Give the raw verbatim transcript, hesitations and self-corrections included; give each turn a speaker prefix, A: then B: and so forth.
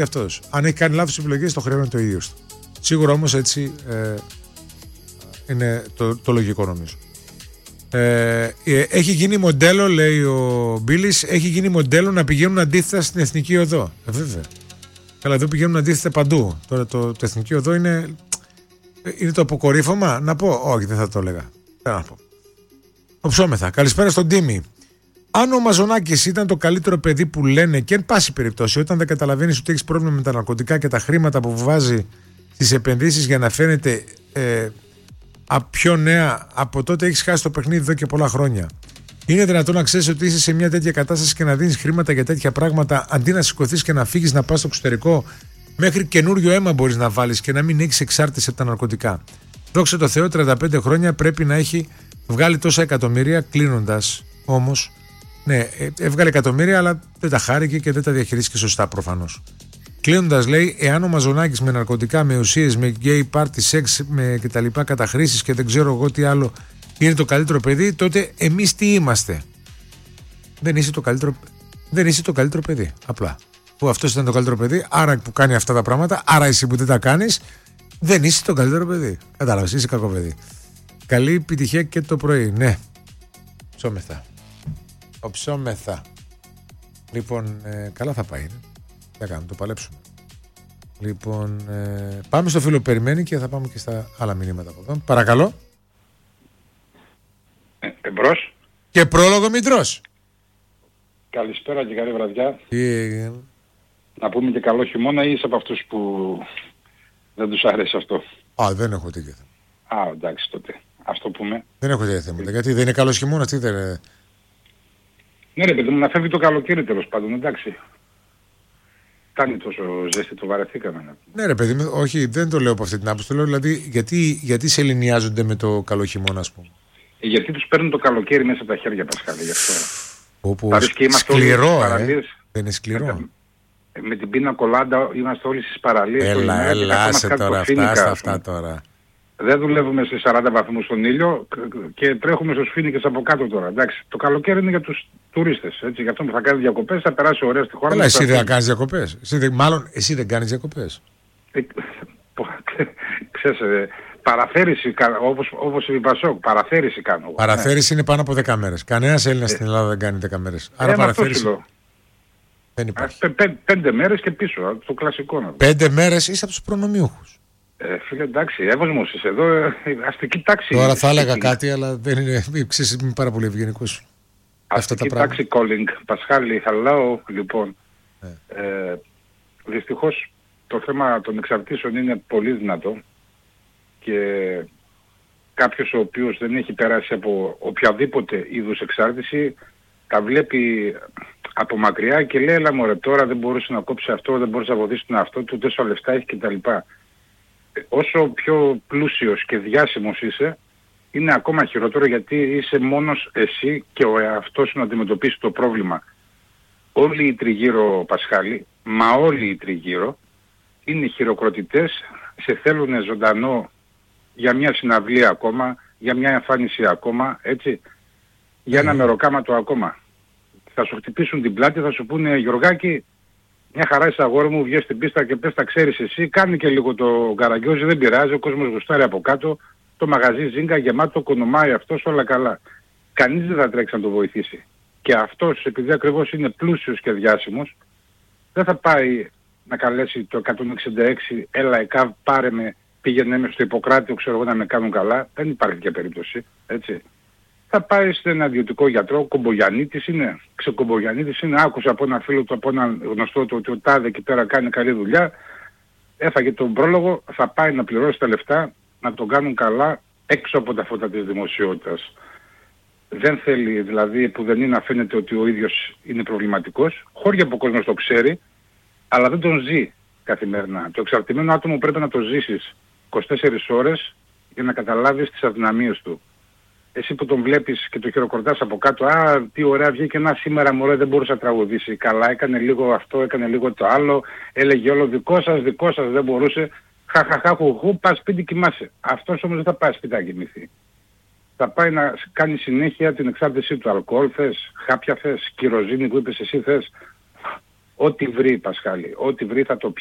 A: Και αυτός. Αν έχει κάνει λάθος επιλογές, το χρεώνει το ίδιος του. Σίγουρα όμως έτσι ε, είναι το, το λογικό νομίζω. Ε, έχει γίνει μοντέλο, λέει ο Μπίλης, έχει γίνει μοντέλο να πηγαίνουν αντίθετα στην Εθνική Οδό. Ε, βέβαια. Καλά, εδώ πηγαίνουν αντίθετα παντού. Τώρα το, το Εθνική Οδό είναι, είναι το αποκορύφωμα. Να πω, όχι, δεν θα το έλεγα. Δεν να πω. Οψόμεθα. Καλησπέρα στον Τίμη. Αν ο Μαζονάκης ήταν το καλύτερο παιδί που λένε και εν πάση περιπτώσει, όταν δεν καταλαβαίνεις ότι έχεις πρόβλημα με τα ναρκωτικά και τα χρήματα που βάζει στις επενδύσεις για να φαίνεται ε, πιο νέα, από τότε έχεις χάσει το παιχνίδι εδώ και πολλά χρόνια. Είναι δυνατόν να ξέρεις ότι είσαι σε μια τέτοια κατάσταση και να δίνεις χρήματα για τέτοια πράγματα αντί να σηκωθείς και να φύγεις να πας στο εξωτερικό? Μέχρι καινούριο αίμα μπορείς να βάλεις και να μην έχεις εξάρτηση από τα ναρκωτικά. Δόξα τω Θεώ, τριάντα πέντε χρόνια πρέπει να έχει βγάλει τόσα εκατομμύρια, κλείνοντας όμως. Ναι, έβγαλε εκατομμύρια, αλλά δεν τα χάρηκε και δεν τα διαχειρίστηκε σωστά προφανώς. Κλείνοντας, λέει, εάν ο Μαζονάκης με ναρκωτικά, με ουσίες, με γκέι πάρτι, σεξ με κτλ. Καταχρήσεις και δεν ξέρω εγώ τι άλλο είναι το καλύτερο παιδί, τότε εμείς τι είμαστε? Δεν είσαι το καλύτερο, δεν είσαι το καλύτερο παιδί. Απλά. Που αυτός ήταν το καλύτερο παιδί, άρα που κάνει αυτά τα πράγματα, άρα εσύ που δεν τα κάνεις, δεν είσαι το καλύτερο παιδί. Κατάλαβες, είσαι κακό παιδί. Καλή επιτυχία και το πρωί. Ναι. Ψώμεθα. Οψόμεθα. Λοιπόν, ε, καλά θα πάει. Ναι. Θα κάνουμε, το παλέψουμε. Λοιπόν, ε, πάμε στο φίλο που περιμένει και θα πάμε και στα άλλα μηνύματα από εδώ. Παρακαλώ.
B: Ε, εμπρός.
A: Και πρόλογο Μητρός.
B: Καλησπέρα και καλή βραδιά.
A: Ε,
B: Να πούμε και καλό χειμώνα ή είσαι από αυτούς που δεν τους άρεσε αυτό?
A: Α, δεν έχω τέτοια θέματα.
B: Α, εντάξει τότε. Ας το πούμε.
A: Δεν έχω τέτοια θέματα. Γιατί δεν είναι καλός χειμώνας, τι δεν είναι?
B: Ναι ρε παιδί μου, να φεύγει το καλοκαίρι τέλος πάντων, εντάξει. Κάνει τόσο ζέστη, το βαρεθήκαμε.
A: Ναι ρε παιδί μου, όχι, δεν το λέω από αυτή την άποψη. Το λέω δηλαδή γιατί, γιατί σε ελληνιάζονται με το καλό χειμώνα, ας πούμε.
B: Ε, γιατί τους παίρνουν το καλοκαίρι μέσα από τα χέρια, Πασχάλη, γι' αυτό.
A: Όπως σκληρό, ε. Δεν είναι σκληρό.
B: Με, τα, με την πίνα κολάντα είμαστε όλοι στις παραλίες.
A: Έλα, έλα, σε τώρα, αυτά, στα αυτά τώρα.
B: Δεν δουλεύουμε σε σαράντα βαθμούς στον ήλιο και τρέχουμε στους φοίνικες από κάτω τώρα. Εντάξει, το καλοκαίρι είναι για τους τουρίστες. Έτσι, για αυτόν που θα κάνει διακοπές, θα περάσει ωραία στη χώρα.
A: Έλα, εσύ δεν θα κάνεις διακοπές. Εσύ δεν, μάλλον εσύ δεν κάνεις διακοπές.
B: Ε, ξέρεις, ε, παραθέρηση, όπως, όπως η Πασόκ, παραθέρηση κάνω.
A: Παραθέρηση ναι. Είναι πάνω από δέκα μέρες. Κανένας Έλληνας ε, στην Ελλάδα δεν κάνει δέκα μέρες. Άρα ε, παραθέρηση δεν υπάρχει.
B: Πέ, πέ, πέντε μέρες και πίσω, το κλασικό να δω.
A: Πέντε μέρες είσαι από τους προνομιούχους.
B: Ε, φίλε, εντάξει, εύωσμος είσαι εδώ, ε, αστική τάξη.
A: Τώρα θα έλεγα κάτι, αλλά δεν είναι, ξέρεις, είμαι πάρα πολύ ευγενικός.
B: Αστική τάξη calling. Πασχάλη, hello, λοιπόν. Ε. Ε, δυστυχώς το θέμα των εξαρτήσεων είναι πολύ δυνατό και κάποιος ο οποίος δεν έχει περάσει από οποιαδήποτε είδους εξάρτηση τα βλέπει από μακριά και λέει, έλα μωρέ, τώρα δεν μπορούσε να κόψει αυτό, δεν μπορούσε να βοηθήσει τον αυτό του, τόσα λεφτά έχει κτλ. Όσο πιο πλούσιος και διάσημος είσαι, είναι ακόμα χειρότερο γιατί είσαι μόνος εσύ και ο εαυτός σου να αντιμετωπίσει το πρόβλημα. Όλοι οι τριγύρω, Πασχάλη, μα όλοι οι τριγύρω, είναι χειροκροτητές, σε θέλουν ζωντανό για μια συναυλία ακόμα, για μια εμφάνιση ακόμα, έτσι, για ένα μεροκάματο ακόμα. Θα σου χτυπήσουν την πλάτη, θα σου πούνε, Γιωργάκη, μια χαρά είσαι αγόρι μου, βγες στην πίστα και πες τα ξέρεις εσύ, κάνει και λίγο το καραγκιόζι, δεν πειράζει, ο κόσμος γουστάρει από κάτω, το μαγαζί ζίγκα γεμάτο, κονομάει αυτός, όλα καλά. Κανείς δεν θα τρέξει να το βοηθήσει. Και αυτός, επειδή ακριβώς είναι πλούσιος και διάσημος, δεν θα πάει να καλέσει το εκατόν εξήντα έξι, έλα ΕΚΑΒ, πάρε με, πήγαινε με στο Ιπποκράτιο, ξέρω εγώ να με κάνουν καλά. Δεν υπάρχει και περίπτωση, έτσι. Θα πάει σε ένα ιδιωτικό γιατρό, Κομπογιαννίτης είναι, ξεκομπογιαννίτης είναι, άκουσα από ένα φίλο του, από έναν γνωστό του ότι ο τάδε εκεί πέρα κάνει καλή δουλειά, έφαγε τον πρόλογο, θα πάει να πληρώσει τα λεφτά, να τον κάνουν καλά έξω από τα φώτα της δημοσιότητας. Δεν θέλει δηλαδή που δεν είναι να φαίνεται ότι ο ίδιος είναι προβληματικός, χώρια που ο κόσμος το ξέρει, αλλά δεν τον ζει καθημερινά. Το εξαρτημένο άτομο πρέπει να το ζήσεις είκοσι τέσσερις ώρες για να καταλάβεις τις αδυναμίες του. Εσύ που τον βλέπεις και το χειροκροτάς από κάτω, α, τι ωραία βγήκε ένα σήμερα μωρέ, δεν μπορούσε να τραγουδήσει καλά, έκανε λίγο αυτό, έκανε λίγο το άλλο, έλεγε όλο δικό σας, δικό σας, δεν μπορούσε, χαχαχαχουχού, πας σπίτι κοιμάσαι. Αυτός όμως δεν θα πάει σπίτι να κοιμηθεί. Θα πάει να κάνει συνέχεια την εξάρτησή του αλκοόλ, θες, χάπια θες, κυροζίνη που είπες εσύ θες, ό,τι βρει, Πασχάλη, ό,τι βρει θα το